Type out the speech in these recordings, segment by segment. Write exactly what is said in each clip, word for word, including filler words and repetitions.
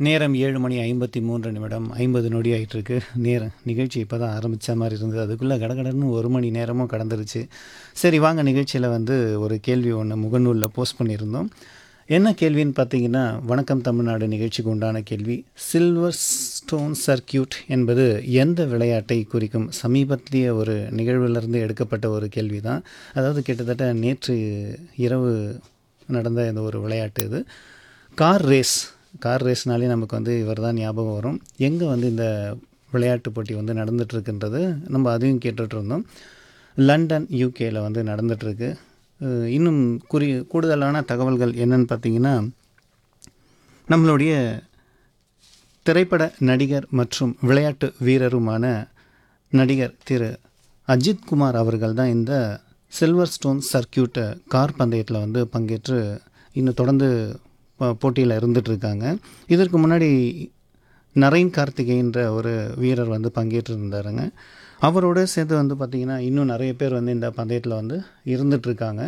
நேரம் ஏழு மணி ஐம்பத்தி மூன்று நிமிடம் ஐம்பது நொடி ஆயிட்டிருக்கு. நேரம் நிகழ்ச்சி இப்போ தான் ஆரம்பித்த மாதிரி இருந்தது. அதுக்குள்ளே கடகடன்னு ஒரு மணி நேரமும் கடந்துருச்சு. சரி வாங்க, நிகழ்ச்சியில் வந்து ஒரு கேள்வி ஒன்று முகநூலில் போஸ்ட் பண்ணியிருந்தோம். என்ன கேள்வின்னு பார்த்தீங்கன்னா, வணக்கம் தமிழ்நாடு நிகழ்ச்சிக்கு உண்டான கேள்வி, சில்வர் ஸ்டோன் சர்க்கியூட் என்பது எந்த விளையாட்டை குறிக்கும்? சமீபத்திய ஒரு நிகழ்விலிருந்து எடுக்கப்பட்ட ஒரு கேள்வி தான். அதாவது கிட்டத்தட்ட நேற்று இரவு நடந்த இந்த ஒரு விளையாட்டு இது. Car race. கார் ரேஸ்னாலே நமக்கு வந்து இவர் தான் ஞாபகம் வரும். எங்கே வந்து இந்த விளையாட்டு போட்டி வந்து நடந்துகிட்ருக்குன்றது நம்ம அதையும் கேட்டுட்ருந்தோம். லண்டன் யூகேயில் வந்து நடந்துகிட்ருக்கு. இன்னும் குறி கூடுதலான தகவல்கள் என்னன்னு பார்த்தீங்கன்னா, நம்மளுடைய திரைப்பட நடிகர் மற்றும் விளையாட்டு வீரருமான நடிகர் திரு அஜித் குமார் அவர்கள் தான் இந்த சில்வர் ஸ்டோன் சர்க்கியூட்டை கார் பந்தயத்தில் வந்து பங்கேற்று இன்னும் தொடர்ந்து போட்டியில் இருந்துகிட்ருக்காங்க. இதற்கு முன்னாடி நரேன் கார்த்திகேயன்ற ஒரு வீரர் வந்து பங்கேற்றிருந்தாருங்க. அவரோடு சேர்த்து வந்து பார்த்திங்கன்னா இன்னும் நிறைய பேர் வந்து இந்த பந்தயத்தில் வந்து இருந்துகிட்ருக்காங்க.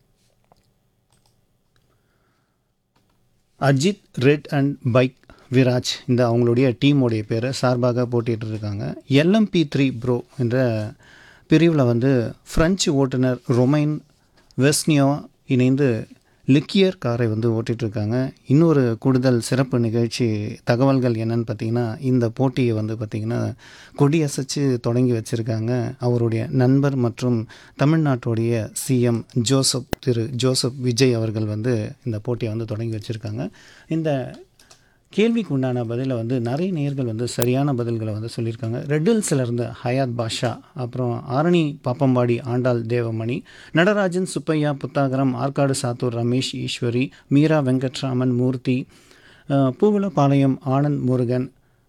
Ajith red and bike Viraj இந்த அவங்களுடைய டீமோடைய பேரை சார்பாக போட்டிகிட்ருக்காங்க. எல்எம்பி த்ரீ ப்ரோ என்ற பிரிவில் வந்து ஃப்ரெஞ்சு ஓட்டுநர் ரொமைன் வெஸ்னியோ இணைந்து லிக்கியர் காரை வந்து ஓட்டிகிட்ருக்காங்க. இன்னொரு கூடுதல் சிறப்பு நிகழ்ச்சி தகவல்கள் என்னன்னு பார்த்தீங்கன்னா, இந்த போட்டியை வந்து பார்த்திங்கன்னா கொடியசைச்சு தொடங்கி வச்சுருக்காங்க. அவருடைய நண்பர் மற்றும் தமிழ்நாட்டுடைய சிஎம் ஜோசப் திரு ஜோசப் விஜய் அவர்கள் வந்து இந்த போட்டியை வந்து தொடங்கி வச்சுருக்காங்க. இந்த கேள்விக்கு உண்டான பதிலை வந்து நிறைய நேயர்கள் வந்து சரியான பதில்களை வந்து சொல்லியிருக்காங்க. ரெட்டில்ஸில் இருந்து ஹயாத் பாஷா, அப்புறம் ஆரணி பாப்பம்பாடி ஆண்டாள் தேவமணி, நடராஜன் சுப்பையா புத்தாகரம், ஆற்காடு சாத்தூர் ரமேஷ் ஈஸ்வரி, மீரா வெங்கட்ராமன் மூர்த்தி, பூவிலப்பாளையம் ஆனந்த் முருகன்,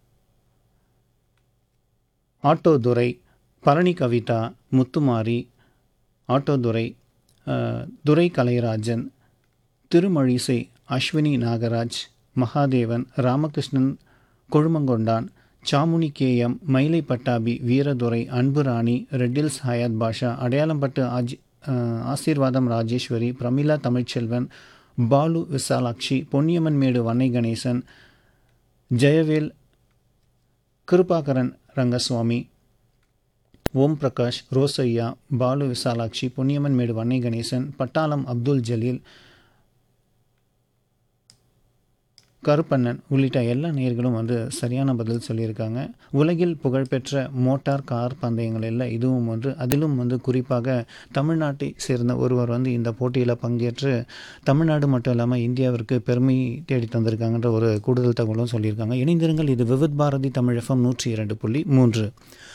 ஆட்டோதுரை, பழனி கவிதா, முத்துமாரி, ஆட்டோதுரை, துரை கலைராஜன், திருமழிசை, அஸ்வினி நாகராஜ், மகாதேவன், ராமகிருஷ்ணன் கொழுமங்கொண்டான், சாமுனி கேஎம், மயிலை பட்டாபி, வீரதுரை, அன்புராணி, ரெட்டில்ஸ் ஹயாத் பாஷா, அடையாளம்பட்டு ஆஜி ஆசீர்வாதம் ராஜேஸ்வரி, பிரமிளா தமிழ்ச்செல்வன், பாலு விசாலாட்சி, பொன்னியம்மன் மேடு வன்னை கணேசன், ஜெயவேல், கிருபாகரன் ரங்கசுவாமி, ஓம் பிரகாஷ், ரோசையா, பாலு விசாலாட்சி, பொன்னியம்மன் மேடு வன்னை கணேசன், பட்டாளம் அப்துல் ஜலீல், கருப்பண்ணன் உள்ளிட்ட எல்லா நேயர்களும் வந்து சரியான பதில் சொல்லியிருக்காங்க. உலகில் புகழ்பெற்ற மோட்டார் கார் பந்தயங்களில் இதுவும் ஒன்று. அதிலும் வந்து குறிப்பாக தமிழ்நாட்டை சேர்ந்த ஒருவர் வந்து இந்த போட்டியில் பங்கேற்று தமிழ்நாடு மட்டும் இல்லாமல் இந்தியாவிற்கு பெருமை தேடி தந்திருக்காங்கன்ற ஒரு கூடுதல் தகவலும் சொல்லியிருக்காங்க. இணைந்திருங்கள், இது விவித் பாரதி தமிழ் எஃப்எம் நூற்றி இரண்டு புள்ளி மூன்று.